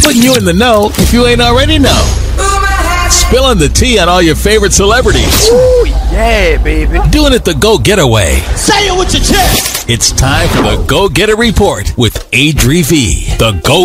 Putting you in the know if you ain't already know. Spilling the tea on all your favorite celebrities. Ooh, yeah, baby. Doing it the go-getter way. Say it with your chest. It's time for the Go Get It Report with Adri V. The Go